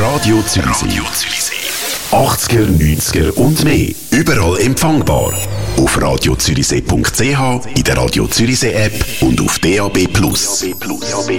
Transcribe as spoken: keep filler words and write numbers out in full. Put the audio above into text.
Radio Zürichsee. achtziger, neunziger und mehr. Überall empfangbar. Auf radio zürichsee punkt c h, in der Radio Zürichsee App und auf D A B plus.